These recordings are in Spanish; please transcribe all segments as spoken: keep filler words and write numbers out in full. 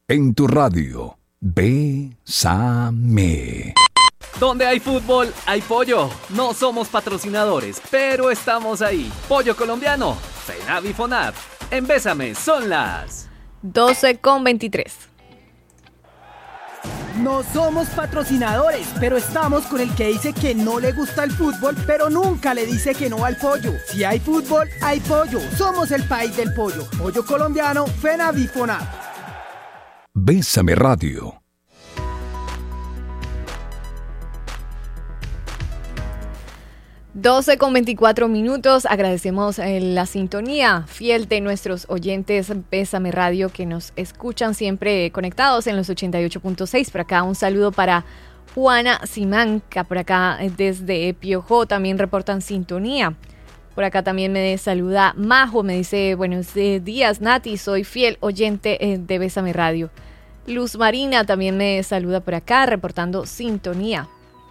En tu radio, Bésame. Donde hay fútbol, hay pollo. No somos patrocinadores, pero estamos ahí. Pollo colombiano, FENAV y FONAV. En Bésame son las doce con veintitrés. No somos patrocinadores, pero estamos con el que dice que no le gusta el fútbol, pero nunca le dice que no al pollo. Si hay fútbol, hay pollo. Somos el país del pollo. Pollo colombiano, FENAV y FONAV. Bésame Radio. doce con veinticuatro minutos, agradecemos eh, la sintonía fiel de nuestros oyentes Bésame Radio que nos escuchan siempre conectados en los ochenta y ocho punto seis. Por acá un saludo para Juana Simanca, por acá eh, desde Piojó también reportan sintonía. Por acá también me saluda Majo, me dice buenos días Nati, soy fiel oyente eh, de Bésame Radio. Luz Marina también me saluda por acá reportando sintonía.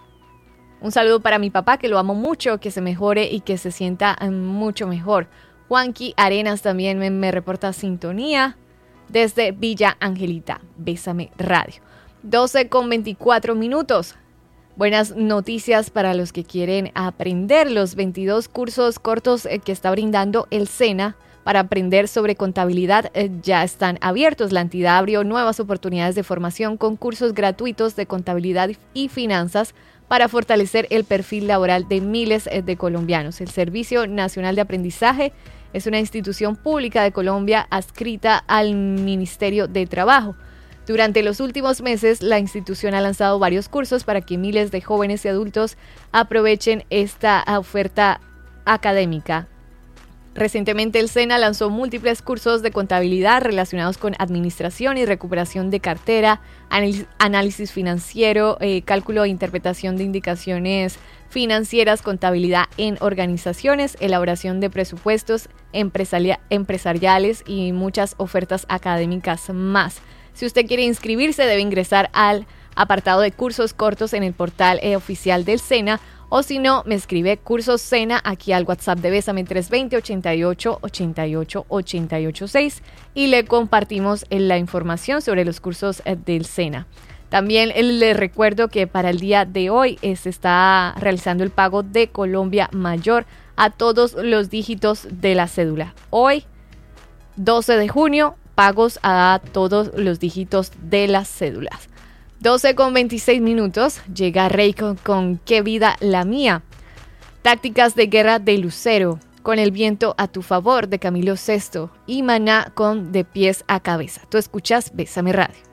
Un saludo para mi papá, que lo amo mucho, que se mejore y que se sienta mucho mejor. Juanqui Arenas también me, me reporta sintonía desde Villa Angelita. Bésame Radio. doce con veinticuatro minutos. Buenas noticias para los que quieren aprender. Los veintidós cursos cortos que está brindando el SENA para aprender sobre contabilidad eh, ya están abiertos. La entidad abrió nuevas oportunidades de formación con cursos gratuitos de contabilidad y finanzas para fortalecer el perfil laboral de miles de colombianos. El Servicio Nacional de Aprendizaje es una institución pública de Colombia adscrita al Ministerio de Trabajo. Durante los últimos meses, la institución ha lanzado varios cursos para que miles de jóvenes y adultos aprovechen esta oferta académica. Recientemente el SENA lanzó múltiples cursos de contabilidad relacionados con administración y recuperación de cartera, análisis financiero, eh, cálculo e interpretación de indicaciones financieras, contabilidad en organizaciones, elaboración de presupuestos empresaria- empresariales y muchas ofertas académicas más. Si usted quiere inscribirse, debe ingresar al apartado de cursos cortos en el portal eh, oficial del SENA. O si no, me escribe Cursos SENA aquí al WhatsApp de Bésame tres dos cero, ochenta y ocho, ochenta y ocho, ochenta y ocho seis y le compartimos la información sobre los cursos del SENA. También les recuerdo que para el día de hoy eh, se está realizando el pago de Colombia Mayor a todos los dígitos de la cédula. Hoy, doce de junio, pagos a todos los dígitos de las cédulas. doce con veintiséis minutos, llega Raycon con Qué vida la mía. Tácticas de guerra de Lucero, con el viento a tu favor de Camilo Sesto y Maná con De pies a cabeza. Tú escuchas Bésame Radio.